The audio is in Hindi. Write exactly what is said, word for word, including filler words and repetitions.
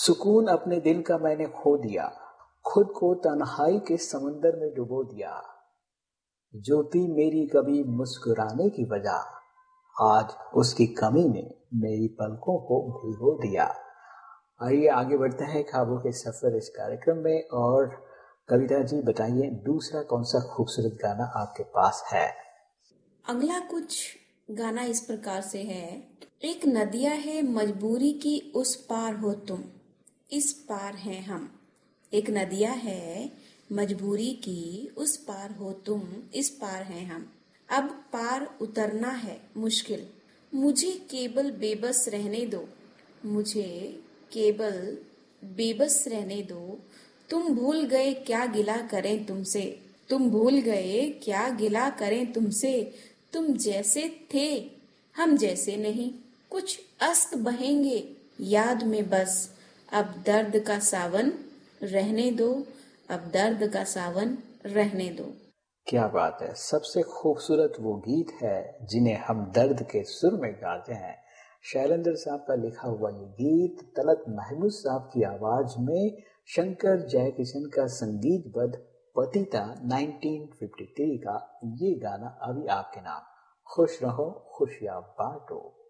सुकून अपने दिल का मैंने खो दिया, खुद को तन्हाई के समंदर में डुबो दिया। जो थी मेरी कभी मुस्कुराने की वजह, आज उसकी कमी ने मेरी पलकों को भिगो दिया। आइए आगे बढ़ते हैं ख्वाबों के सफर इस कार्यक्रम में। और कविता जी बताइए, दूसरा कौन सा खूबसूरत गाना आपके पास है? अगला कुछ गाना इस प्रकार से है। एक नदिया है मजबूरी की उस पार हो तुम, इस पार हैं हम। एक नदिया है मजबूरी की उस पार हो तुम, इस पार हैं हम। अब पार उतरना है मुश्किल, मुझे केवल बेबस रहने दो, मुझे केवल बेबस रहने दो। तुम भूल गए क्या गिला करें तुमसे, तुम भूल गए क्या गिला करें तुमसे। तुम जैसे थे हम जैसे नहीं, कुछ अश्क बहेंगे याद में बस। अब दर्द का सावन रहने दो, अब दर्द का सावन रहने दो। क्या बात है! सबसे खूबसूरत वो गीत है जिन्हें हम दर्द के सुर में गाते हैं। शैलेंद्र साहब का लिखा हुआ ये गीत तलत महमूद साहब की आवाज में शंकर जयकिशन का संगीतबद्ध पतिता उन्नीस सौ तिरेपन का ये गाना अभी आपके नाम। खुश रहो खुशियां बांटो।